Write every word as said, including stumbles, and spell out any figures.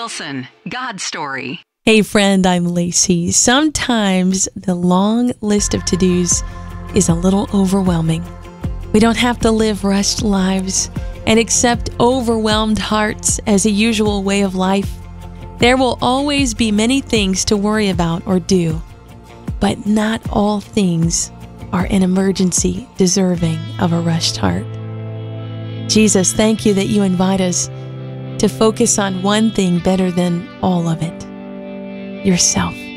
Wilson, God Story. Hey friend, I'm Lacey. Sometimes the long list of to-dos is a little overwhelming. We don't have to live rushed lives and accept overwhelmed hearts as a usual way of life. There will always be many things to worry about or do, but not all things are an emergency deserving of a rushed heart. Jesus, thank you that you invite us to focus on one thing better than all of it, yourself.